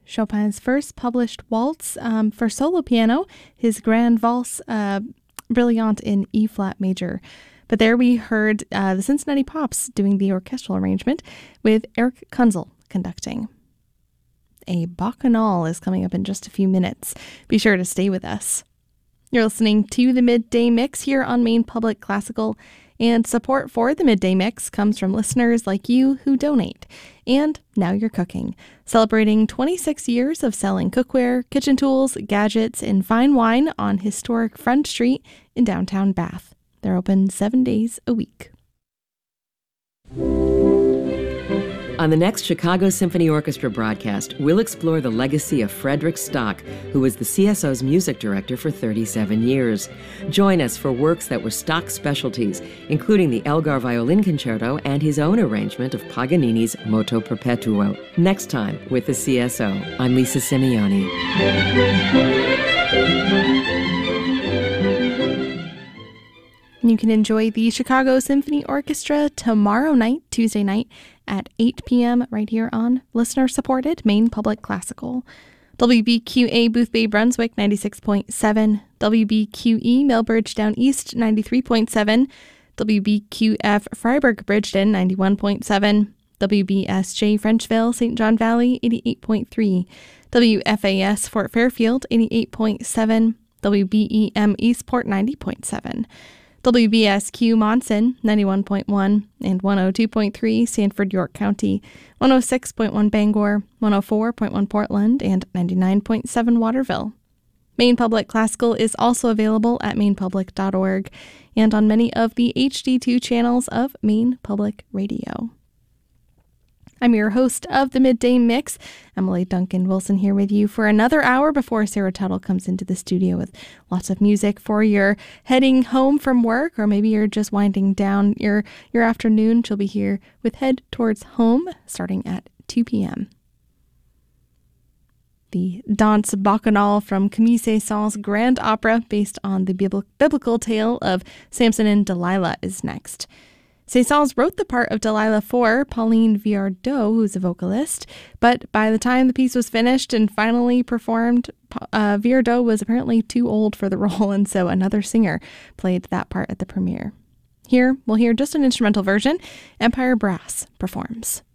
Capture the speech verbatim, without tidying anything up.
Chopin's first published waltz um, for solo piano, his Grand Valse uh, Brilliant in E-flat major. But there we heard uh, the Cincinnati Pops doing the orchestral arrangement with Eric Kunzel conducting. A Bacchanal is coming up in just a few minutes. Be sure to stay with us. You're listening to the Midday Mix here on Maine Public Classical, and support for the Midday Mix comes from listeners like you who donate. And Now You're Cooking, celebrating twenty-six years of selling cookware, kitchen tools, gadgets, and fine wine on historic Front Street in downtown Bath. They're open seven days a week. On the next Chicago Symphony Orchestra broadcast, we'll explore the legacy of Frederick Stock, who was the C S O's music director for thirty-seven years. Join us for works that were Stock's specialties, including the Elgar Violin Concerto and his own arrangement of Paganini's Moto Perpetuo. Next time with the C S O, I'm Lisa Simeoni. You can enjoy the Chicago Symphony Orchestra tomorrow night, Tuesday night, at eight p.m. right here on listener-supported Maine Public Classical. W B Q A Boothbay Brunswick ninety-six point seven, W B Q E Millbridge Down East ninety-three point seven, W B Q F Freiburg Bridgeton ninety-one point seven, W B S J Frenchville Saint John Valley eighty-eight point three, W F A S Fort Fairfield eighty-eight point seven, W B E M Eastport ninety point seven. W B S Q Monson, ninety-one point one, and one oh two point three Sanford, York County, one oh six point one Bangor, one oh four point one Portland, and ninety-nine point seven Waterville. Maine Public Classical is also available at maine public dot org and on many of the H D two channels of Maine Public Radio. I'm your host of the Midday Mix, Emily Duncan Wilson, here with you for another hour before Sarah Tuttle comes into the studio with lots of music for your heading home from work, or maybe you're just winding down your, your afternoon. She'll be here with Head Towards Home starting at two p.m. The Danse Bacchanal from Camille Saint-Saëns' Grand Opera, based on the biblical tale of Samson and Delilah, is next. Saint-Saëns wrote the part of Delilah for Pauline Viardot, who's a vocalist, but by the time the piece was finished and finally performed, uh, Viardot was apparently too old for the role, and so another singer played that part at the premiere. Here, we'll hear just an instrumental version. Empire Brass performs.